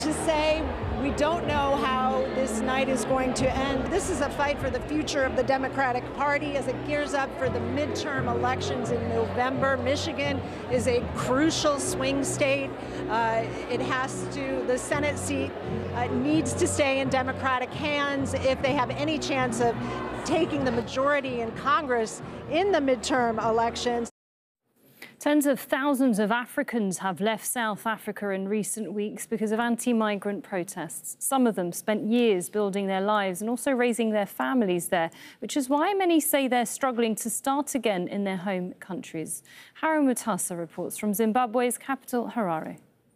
To say we don't know how this night is going to end. This is a fight for the future of the Democratic Party as it gears up for the midterm elections in November. Michigan is a crucial swing state. The Senate seat needs to stay in Democratic hands if they have any chance of taking the majority in Congress in the midterm elections. Tens of thousands of Africans have left South Africa in recent weeks because of anti-migrant protests. Some of them spent years building their lives and also raising their families there, which is why many say they're struggling to start again in their home countries. Haru Mutasa reports from Zimbabwe's capital, Harare.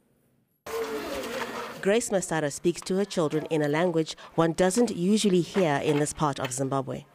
Grace Masara speaks to her children in a language one doesn't usually hear in this part of Zimbabwe.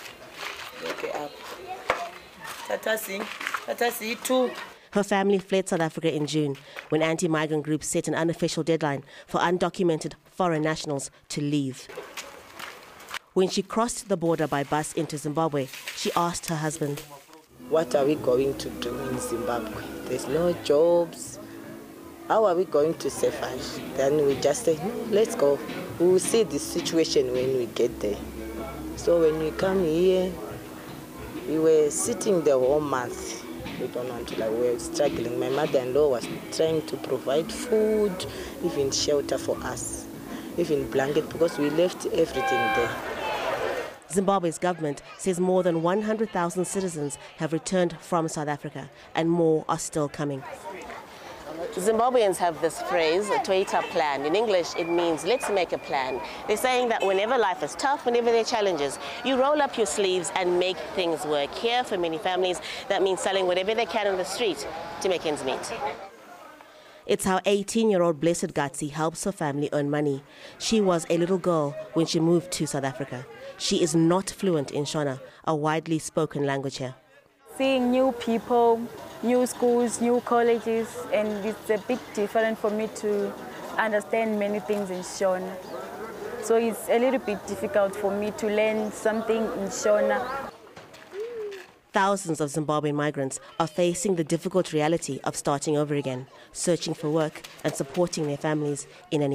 Her family fled South Africa in June when anti-migrant groups set an unofficial deadline for undocumented foreign nationals to leave. When she crossed the border by bus into Zimbabwe, she asked her husband, "What are we going to do in Zimbabwe? There's no jobs. How are we going to survive?" Then we just said, "Let's go. We will see the situation when we get there." So when we come here, we were sitting the whole month. We don't want to, we were struggling. My mother-in-law was trying to provide food, even shelter for us, even blanket, because we left everything there. Zimbabwe's government says more than 100,000 citizens have returned from South Africa and more are still coming. Zimbabweans have this phrase, a Toita plan. In English, it means let's make a plan. They're saying that whenever life is tough, whenever there are challenges, you roll up your sleeves and make things work. Here, for many families, that means selling whatever they can on the street to make ends meet. It's how 18-year-old Blessed Gatsi helps her family earn money. She was a little girl when she moved to South Africa. She is not fluent in Shona, a widely spoken language here. Seeing new people, new schools, new colleges, and it's a bit different for me to understand many things in Shona. So it's a little bit difficult for me to learn something in Shona. Thousands of Zimbabwean migrants are facing the difficult reality of starting over again, searching for work and supporting their families in an